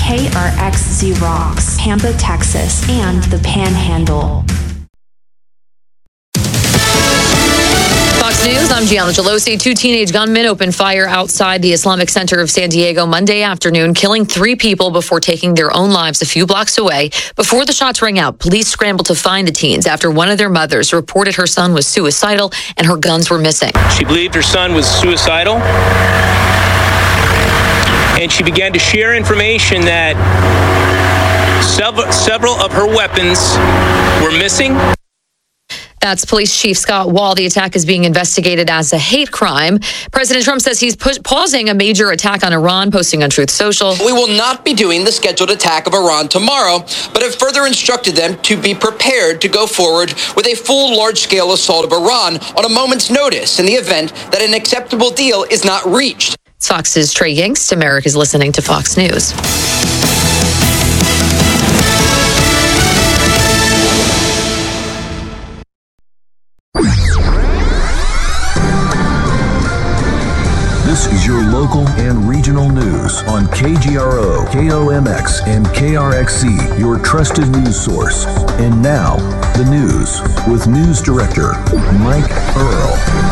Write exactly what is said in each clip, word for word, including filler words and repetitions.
K R X Z Rocks, Pampa, Texas, and the Panhandle. Fox News, I'm Gianna Gelosi. Two teenage gunmen opened fire outside the Islamic Center of San Diego Monday afternoon, killing three people before taking their own lives a few blocks away. Before the shots rang out, police scrambled to find the teens after one of their mothers reported her son was suicidal and her guns were missing. She believed her son was suicidal, and she began to share information that several, several of her weapons were missing. That's Police Chief Scott Wall. The attack is being investigated as a hate crime. President Trump says he's push- pausing a major attack on Iran, posting on Truth Social. We will not be doing the scheduled attack of Iran tomorrow, but have further instructed them to be prepared to go forward with a full large-scale assault of Iran on a moment's notice in the event that an acceptable deal is not reached. It's Fox's Trey Yingst. America's listening to Fox News. This is your local and regional news on K G R O, K O M X, and K R X C, your trusted news source. And now, the news with News Director Mike Earl.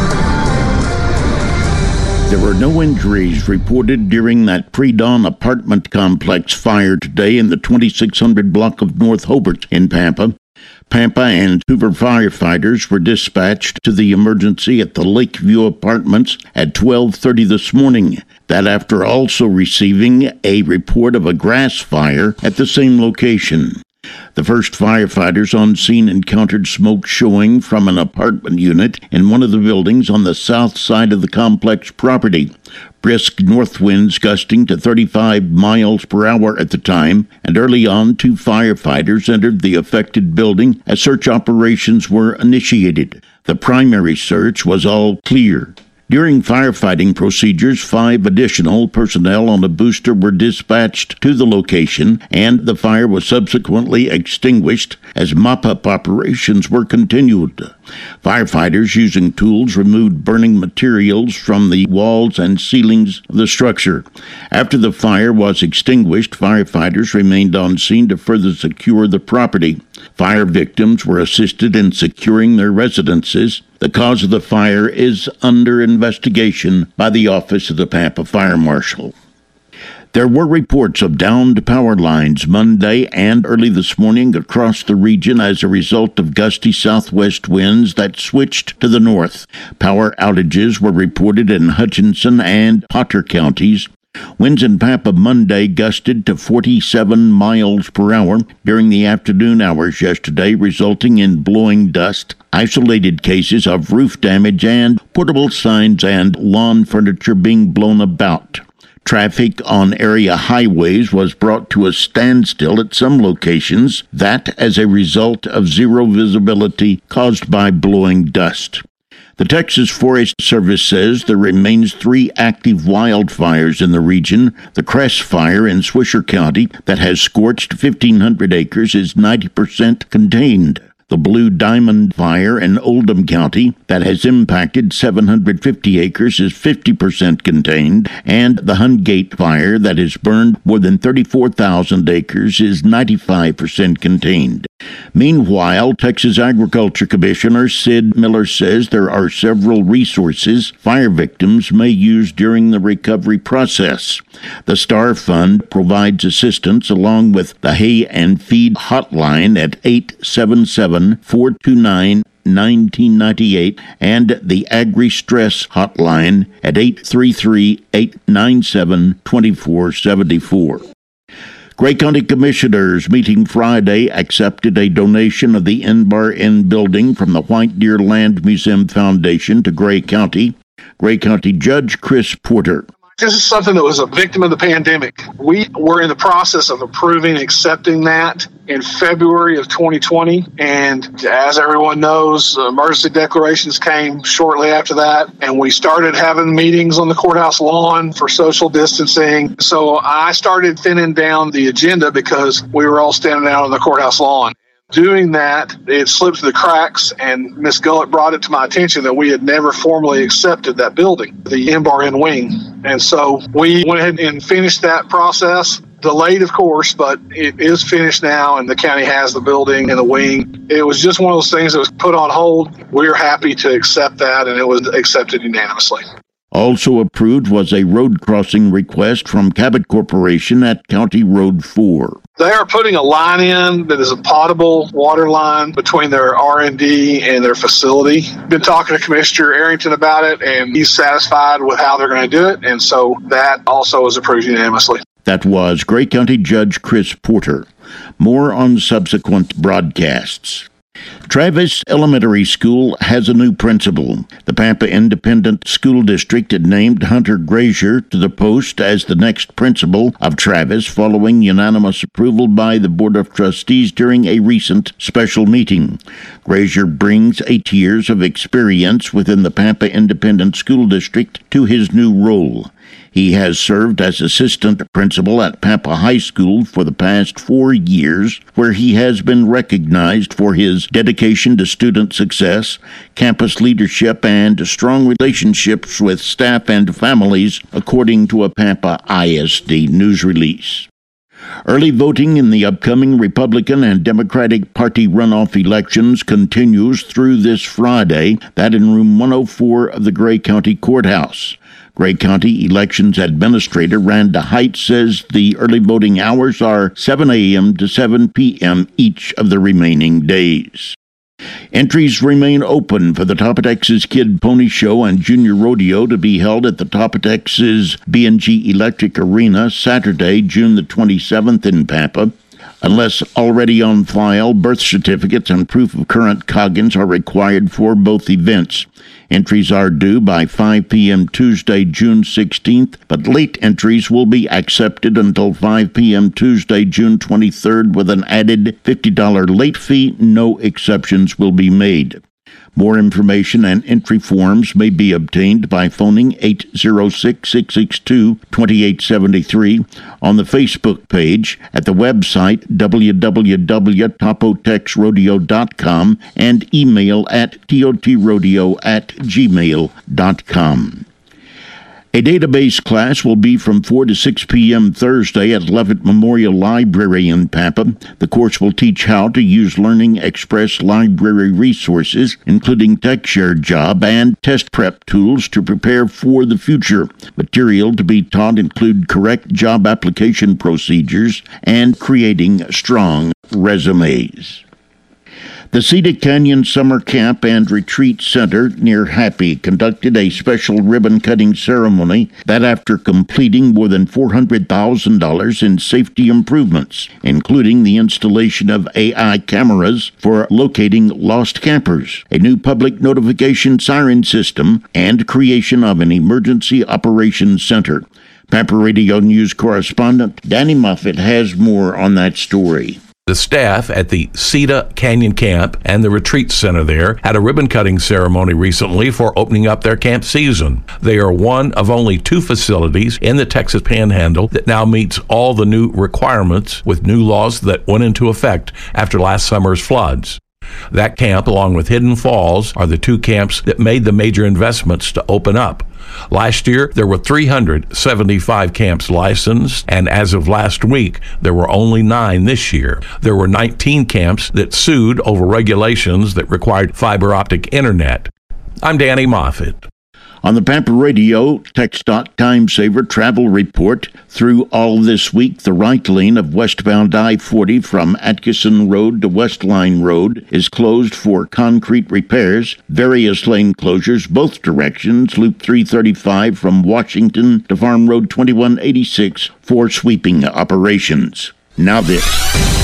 There were no injuries reported during that pre-dawn apartment complex fire today in the twenty-six hundred block of North Hobart in Pampa. Pampa and Hoover firefighters were dispatched to the emergency at the Lakeview Apartments at twelve thirty this morning. That after also receiving a report of a grass fire at the same location. The first firefighters on scene encountered smoke showing from an apartment unit in one of the buildings on the south side of the complex property. Brisk north winds gusting to thirty-five miles per hour at the time, and early on two firefighters entered the affected building as search operations were initiated. The primary search was all clear. During firefighting procedures, five additional personnel on a booster were dispatched to the location, and the fire was subsequently extinguished as mop-up operations were continued. Firefighters using tools removed burning materials from the walls and ceilings of the structure. After the fire was extinguished, firefighters remained on scene to further secure the property. Fire victims were assisted in securing their residences. The cause of the fire is under investigation by the Office of the Pampa Fire Marshal. There were reports of downed power lines Monday and early this morning across the region as a result of gusty southwest winds that switched to the north. Power outages were reported in Hutchinson and Potter counties. Winds in Pampa Monday gusted to forty-seven miles per hour during the afternoon hours yesterday, resulting in blowing dust, isolated cases of roof damage, and portable signs and lawn furniture being blown about. Traffic on area highways was brought to a standstill at some locations, that as a result of zero visibility caused by blowing dust. The Texas Forest Service says there remains three active wildfires in the region. The Cress Fire in Swisher County that has scorched fifteen hundred acres is ninety percent contained. The Blue Diamond Fire in Oldham County that has impacted seven hundred fifty acres is fifty percent contained, and the Hungate Fire that has burned more than thirty-four thousand acres is ninety-five percent contained. Meanwhile, Texas Agriculture Commissioner Sid Miller says there are several resources fire victims may use during the recovery process. The Star Fund provides assistance along with the Hay and Feed hotline at eight seven seven, four two nine, one nine nine eight and the Agri-Stress hotline at eight three three, eight nine seven, two four seven four. Gray County Commissioners meeting Friday accepted a donation of the N-Bar Inn building from the White Deer Land Museum Foundation to Gray County. Gray County Judge Chris Porter. This is something that was a victim of the pandemic. We were in the process of approving, accepting that in February of twenty twenty. And as everyone knows, emergency declarations came shortly after that. And we started having meetings on the courthouse lawn for social distancing. So I started thinning down the agenda because we were all standing out on the courthouse lawn. Doing that, it slipped through the cracks, and Miz Gullett brought it to my attention that we had never formally accepted that building, the N-Bar Inn wing. And so we went ahead and finished that process, delayed, of course, but it is finished now, and the county has the building and the wing. It was just one of those things that was put on hold. We're happy to accept that, and it was accepted unanimously. Also approved was a road crossing request from Cabot Corporation at County Road four. They are putting a line in that is a potable water line between their R and D and their facility. Been talking to Commissioner Arrington about it, and he's satisfied with how they're going to do it, and so that also is approved unanimously. That was Gray County Judge Chris Porter. More on subsequent broadcasts. Travis Elementary School has a new principal. The Pampa Independent School District had named Hunter Grazier to the post as the next principal of Travis following unanimous approval by the Board of Trustees during a recent special meeting. Grazier brings eight years of experience within the Pampa Independent School District to his new role. He has served as assistant principal at Pampa High School for the past four years, where he has been recognized for his dedication to student success, campus leadership, and strong relationships with staff and families, according to a Pampa I S D news release. Early voting in the upcoming Republican and Democratic Party runoff elections continues through this Friday, that in room one oh four of the Gray County Courthouse. Gray County Elections Administrator Randa Height says the early voting hours are seven a.m. to seven p.m. each of the remaining days. Entries remain open for the Topatexas Kid Pony Show and Junior Rodeo to be held at the Topatexas B and G Electric Arena Saturday, June the twenty-seventh in Pampa. Unless already on file, birth certificates and proof of current Coggins are required for both events. Entries are due by five p.m. Tuesday, June sixteenth, but late entries will be accepted until five p.m. Tuesday, June twenty-third, with an added fifty dollars late fee. No exceptions will be made. More information and entry forms may be obtained by phoning eight zero six, six six two, two eight seven three on the Facebook page, at the website w w w dot topotex rodeo dot com, and email at totrodio at gmail dot com. A database class will be from four to six p.m. Thursday at Levitt Memorial Library in Pampa. The course will teach how to use Learning Express library resources, including TechShare Job and test prep tools to prepare for the future. Material to be taught include correct job application procedures and creating strong resumes. The Cedar Canyon Summer Camp and Retreat Center near Happy conducted a special ribbon-cutting ceremony that, after completing more than four hundred thousand dollars in safety improvements, including the installation of A I cameras for locating lost campers, a new public notification siren system, and creation of an emergency operations center. Pampa Radio News correspondent Danny Moffitt has more on that story. The staff at the Cedar Canyon Camp and the Retreat Center there had a ribbon-cutting ceremony recently for opening up their camp season. They are one of only two facilities in the Texas Panhandle that now meets all the new requirements with new laws that went into effect after last summer's floods. That camp, along with Hidden Falls, are the two camps that made the major investments to open up. Last year, there were three hundred seventy-five camps licensed, and as of last week, there were only nine this year. There were nineteen camps that sued over regulations that required fiber optic internet. I'm Danny Moffitt. On the Pampa Radio TxDOT Time Saver Travel Report, through all this week, the right lane of westbound I forty from Atkinson Road to West Line Road is closed for concrete repairs. Various lane closures, both directions, Loop three thirty-five from Washington to Farm Road twenty-one eighty-six for sweeping operations. Now this.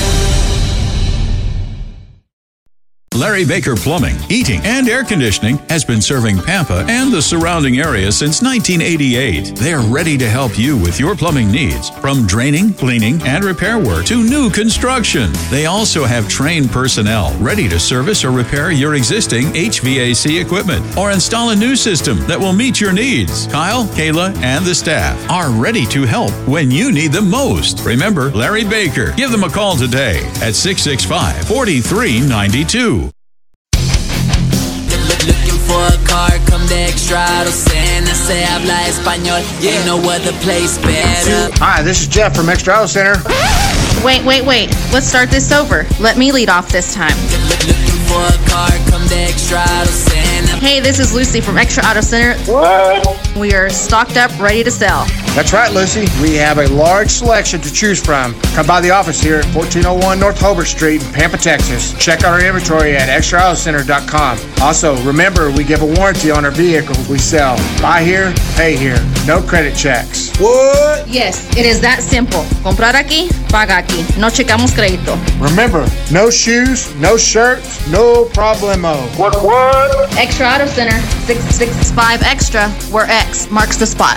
Larry Baker Plumbing, Heating, and Air Conditioning has been serving Pampa and the surrounding area since nineteen eighty-eight. They're ready to help you with your plumbing needs, from draining, cleaning, and repair work to new construction. They also have trained personnel ready to service or repair your existing H V A C equipment or install a new system that will meet your needs. Kyle, Kayla, and the staff are ready to help when you need them most. Remember Larry Baker. Give them a call today at six six five, four three nine two. Looking for a car, come to Extra Auto Center. se habla español. Ain't no other place better. Hi, this is Jeff from Extra Auto Center. Wait, wait, wait. Let's start this over. Let me lead off this time. Looking for a car, come to Extra Auto Center. Hey, this is Lucy from Extra Auto Center. What? We are stocked up, ready to sell. That's right, Lucy. We have a large selection to choose from. Come by the office here at fourteen oh one North Hobart Street in Pampa, Texas. Check out our inventory at extra auto center dot com. Also, remember, we give a warranty on our vehicles we sell. Buy here, pay here. No credit checks. What? Yes, it is that simple. Comprar aquí, paga aquí. No checamos crédito. Remember, no shoes, no shirts, no problemo. What, what? Extra Auto Center, six six five Extra, where X marks the spot.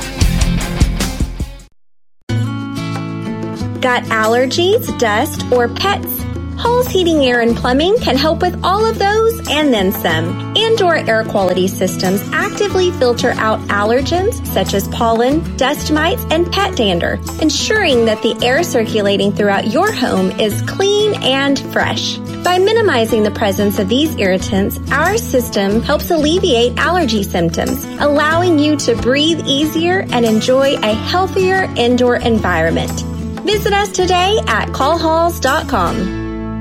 Got allergies, dust, or pets? Hall's Heating, Air, and Plumbing can help with all of those and then some. Indoor air quality systems actively filter out allergens such as pollen, dust mites, and pet dander, ensuring that the air circulating throughout your home is clean and fresh. By minimizing the presence of these irritants, our system helps alleviate allergy symptoms, allowing you to breathe easier and enjoy a healthier indoor environment. Visit us today at call halls dot com.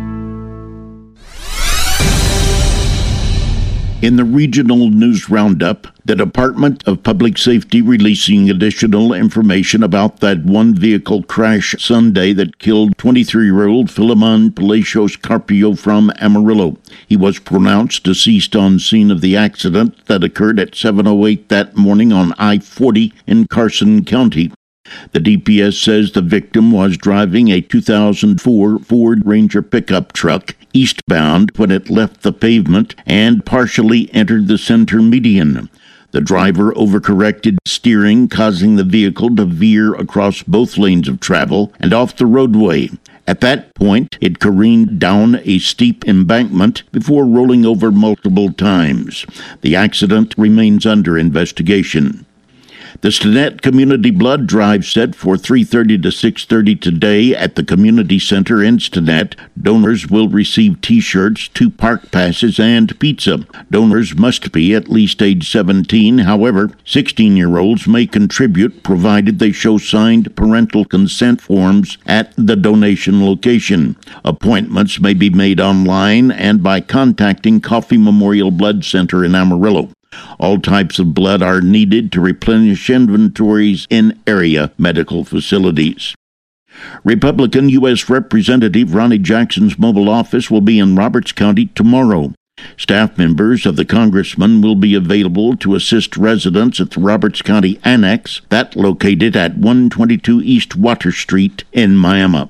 In the regional news roundup, the Department of Public Safety releasing additional information about that one vehicle crash Sunday that killed twenty-three-year-old Philemon Palacios Carpio from Amarillo. He was pronounced deceased on scene of the accident that occurred at seven oh eight that morning on I forty in Carson County. The D P S says the victim was driving a two thousand four Ford Ranger pickup truck eastbound when it left the pavement and partially entered the center median. The driver overcorrected steering, causing the vehicle to veer across both lanes of travel and off the roadway. At that point, it careened down a steep embankment before rolling over multiple times. The accident remains under investigation. The Stinnett Community Blood Drive set for three thirty to six thirty today at the Community Center in Stinnett. Donors will receive T-shirts, two park passes, and pizza. Donors must be at least age seventeen. However, sixteen-year-olds may contribute provided they show signed parental consent forms at the donation location. Appointments may be made online and by contacting Coffee Memorial Blood Center in Amarillo. All types of blood are needed to replenish inventories in area medical facilities. Republican U S Representative Ronnie Jackson's mobile office will be in Roberts County tomorrow. Staff members of the congressman will be available to assist residents at the Roberts County Annex, that located at one twenty-two East Water Street in Miami.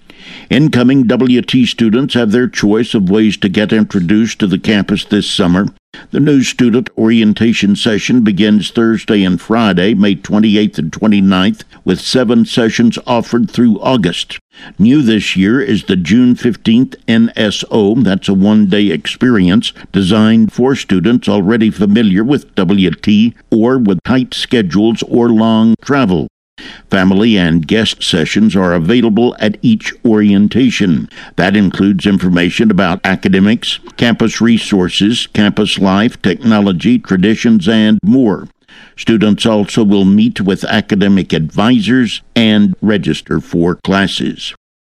Incoming W T students have their choice of ways to get introduced to the campus this summer. The new student orientation session begins Thursday and Friday, May twenty-eighth and twenty-ninth, with seven sessions offered through August. New this year is the June fifteenth N S O. That's a one-day experience designed for students already familiar with W T or with tight schedules or long travel. Family and guest sessions are available at each orientation. That includes information about academics, campus resources, campus life, technology, traditions, and more. Students also will meet with academic advisors and register for classes.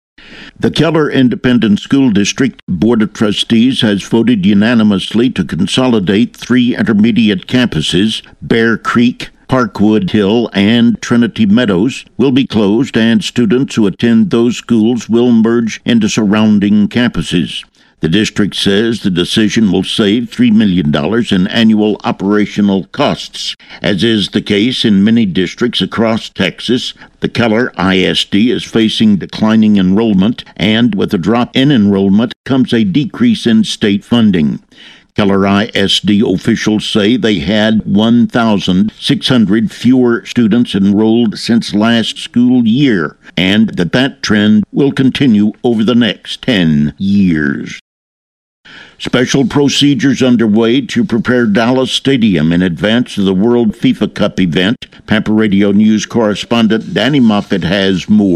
The Keller Independent School District Board of Trustees has voted unanimously to consolidate three intermediate campuses, Bear Creek, Parkwood Hill, and Trinity Meadows will be closed, and students who attend those schools will merge into surrounding campuses. The district says the decision will save three million dollars in annual operational costs. As is the case in many districts across Texas, the Keller I S D is facing declining enrollment, and with a drop in enrollment comes a decrease in state funding. Keller I S D officials say they had one thousand six hundred fewer students enrolled since last school year, and that that trend will continue over the next ten years. Special procedures underway to prepare Dallas Stadium in advance of the World FIFA Cup event. Pampa Radio News correspondent Danny Moffett has more.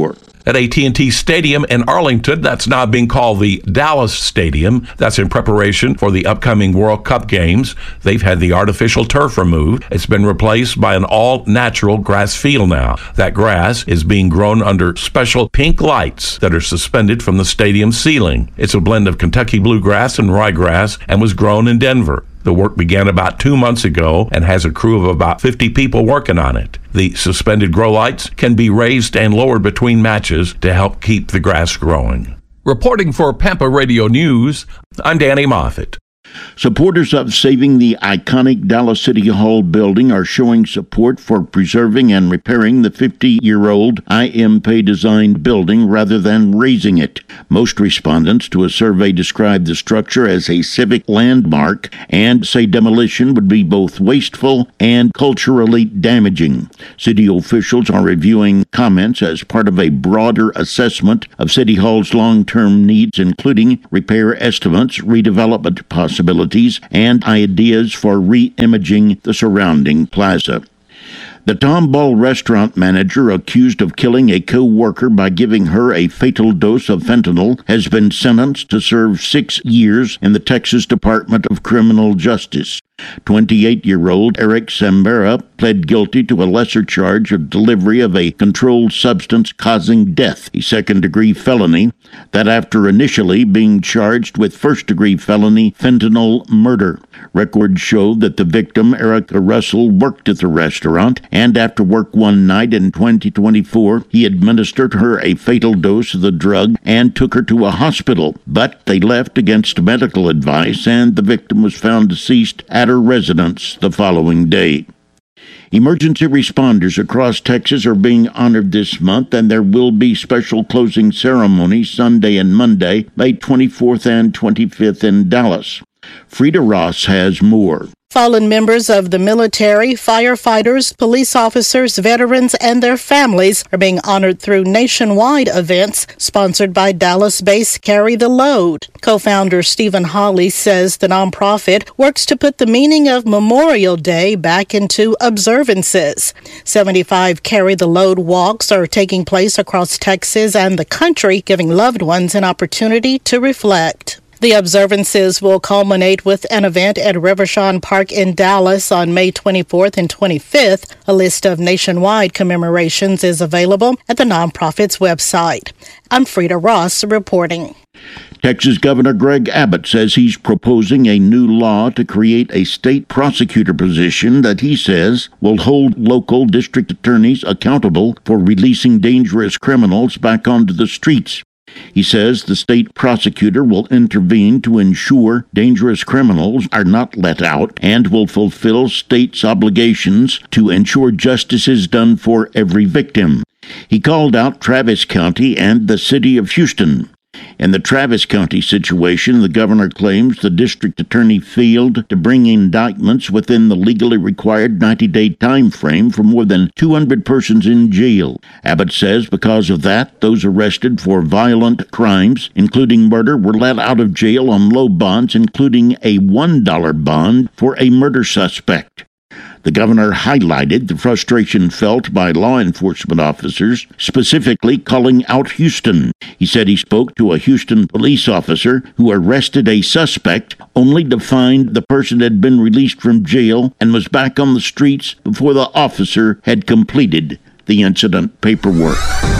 At A T and T Stadium in Arlington, that's now being called the Dallas Stadium. That's in preparation for the upcoming World Cup games. They've had the artificial turf removed. It's been replaced by an all-natural grass field now. That grass is being grown under special pink lights that are suspended from the stadium ceiling. It's a blend of Kentucky bluegrass and ryegrass and was grown in Denver. The work began about two months ago and has a crew of about fifty people working on it. The suspended grow lights can be raised and lowered between matches to help keep the grass growing. Reporting for Pampa Radio News, I'm Danny Moffett. Supporters of saving the iconic Dallas City Hall building are showing support for preserving and repairing the fifty-year-old I M Pei-designed building rather than razing it. Most respondents to a survey described the structure as a civic landmark and say demolition would be both wasteful and culturally damaging. City officials are reviewing comments as part of a broader assessment of City Hall's long-term needs, including repair estimates, redevelopment possibilities, and ideas for re-imaging the surrounding plaza. The Tom Ball restaurant manager accused of killing a co-worker by giving her a fatal dose of fentanyl has been sentenced to serve six years in the Texas Department of Criminal Justice. twenty-eight-year-old Eric Sambera pled guilty to a lesser charge of delivery of a controlled substance causing death, a second-degree felony, that after initially being charged with first-degree felony fentanyl murder. Records show that the victim, Erica Russell, worked at the restaurant, and after work one night in twenty twenty-four, he administered her a fatal dose of the drug and took her to a hospital, but they left against medical advice, and the victim was found deceased at her residence the following day. Emergency responders across Texas are being honored this month, and there will be special closing ceremonies Sunday and Monday, May twenty-fourth and twenty-fifth in Dallas. Frida Ross has more. Fallen members of the military, firefighters, police officers, veterans, and their families are being honored through nationwide events sponsored by Dallas-based Carry the Load. Co-founder Stephen Hawley says the nonprofit works to put the meaning of Memorial Day back into observances. seventy-five Carry the Load walks are taking place across Texas and the country, giving loved ones an opportunity to reflect. The observances will culminate with an event at Rivershawn Park in Dallas on May twenty-fourth and twenty-fifth. A list of nationwide commemorations is available at the nonprofit's website. I'm Frida Ross reporting. Texas Governor Greg Abbott says he's proposing a new law to create a state prosecutor position that he says will hold local district attorneys accountable for releasing dangerous criminals back onto the streets. He says the state prosecutor will intervene to ensure dangerous criminals are not let out and will fulfill state's obligations to ensure justice is done for every victim. He called out Travis County and the city of Houston. In the Travis County situation, the governor claims the district attorney failed to bring indictments within the legally required ninety-day time frame for more than two hundred persons in jail. Abbott says because of that, those arrested for violent crimes, including murder, were let out of jail on low bonds, including a one dollar bond for a murder suspect. The governor highlighted the frustration felt by law enforcement officers, specifically calling out Houston. He said he spoke to a Houston police officer who arrested a suspect only to find the person had been released from jail and was back on the streets before the officer had completed the incident paperwork.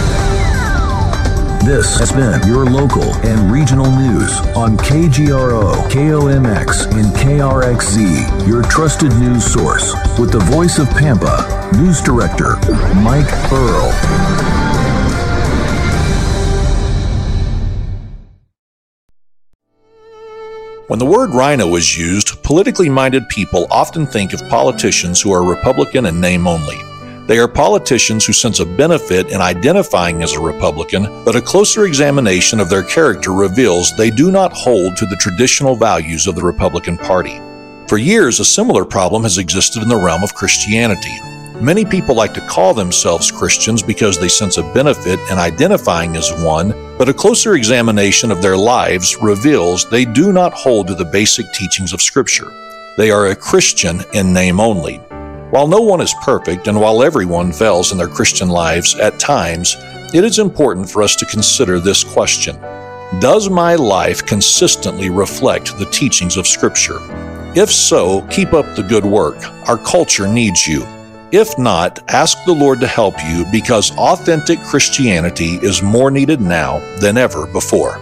This has been your local and regional news on K G R O, K O M X, and K R X Z, your trusted news source. With the voice of Pampa, News Director Mike Earl. When the word rhino is used, politically minded people often think of politicians who are Republican in name only. They are politicians who sense a benefit in identifying as a Republican, but a closer examination of their character reveals they do not hold to the traditional values of the Republican Party. For years, a similar problem has existed in the realm of Christianity. Many people like to call themselves Christians because they sense a benefit in identifying as one, but a closer examination of their lives reveals they do not hold to the basic teachings of Scripture. They are a Christian in name only. While no one is perfect, and while everyone fails in their Christian lives at times, it is important for us to consider this question. Does my life consistently reflect the teachings of Scripture? If so, keep up the good work. Our culture needs you. If not, ask the Lord to help you, because authentic Christianity is more needed now than ever before.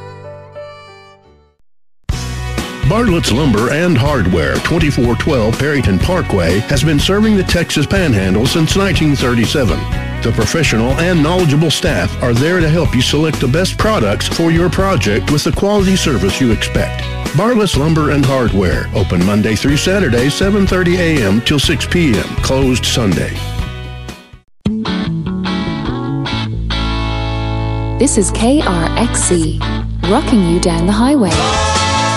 Bartlett's Lumber and Hardware, twenty-four twelve Perryton Parkway, has been serving the Texas Panhandle since nineteen thirty-seven. The professional and knowledgeable staff are there to help you select the best products for your project with the quality service you expect. Bartlett's Lumber and Hardware, open Monday through Saturday, seven thirty a.m. till six p.m., closed Sunday. This is K R X C, rocking you down the highway.